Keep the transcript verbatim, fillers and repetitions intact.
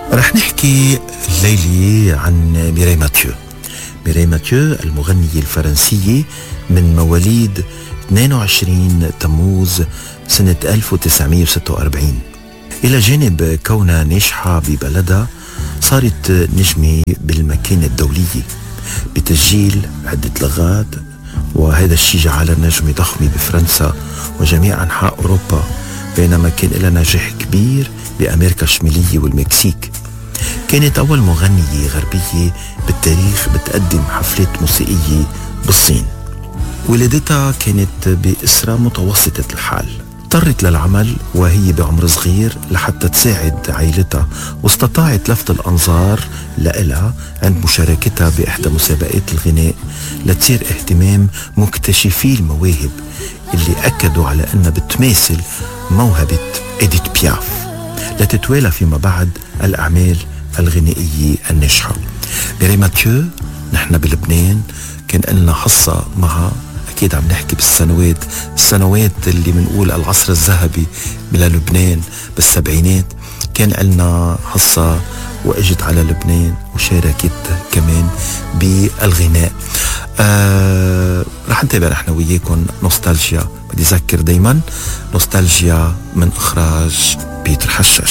رح نحكي الليلة عن ميراي ماتيو. ميراي ماتيو المغنية الفرنسية من مواليد اثنين وعشرين تموز سنة ألف وتسعمية وستة وأربعين. إلى جانب كونها ناجحة ببلدها، صارت نجمة بالمكانة الدولية بتسجيل عدة لغات، وهذا الشيء جعلها نجمة ضخمة بفرنسا وجميع أنحاء أوروبا، بينما كان لها نجاح كبير بأمريكا الشمالية والمكسيك. كانت أول مغنية غربية بالتاريخ بتقدم حفلات موسيقية بالصين. ولادتها كانت بأسرة متوسطة الحال، اضطرت للعمل وهي بعمر صغير لحتى تساعد عائلتها، واستطاعت لفت الأنظار لإلها عند مشاركتها بإحدى مسابقات الغناء لتصير اهتمام مكتشفي المواهب اللي أكدوا على أنها بتماثل موهبة إديت بياف، لتتوالى فيما بعد الأعمال الغنائية الناجحة. ميراي ماتيو نحن بلبنان كان لنا حصة معها، أكيد عم نحكي بالسنوات السنوات اللي بنقول العصر الذهبي بلبنان بالسبعينات، كان لنا حصة واجت على لبنان وشاركت كمان بالغناء. آه رح نتابع نحن وياكم نوستالجيا. بدي أذكر دايما نوستالجيا من إخراج بيتر حشاش.